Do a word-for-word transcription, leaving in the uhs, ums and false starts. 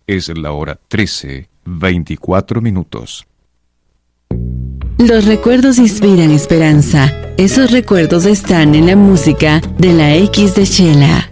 Es la hora trece, veinticuatro minutos. Los recuerdos inspiran esperanza. Esos recuerdos están en la música de la X de Chela.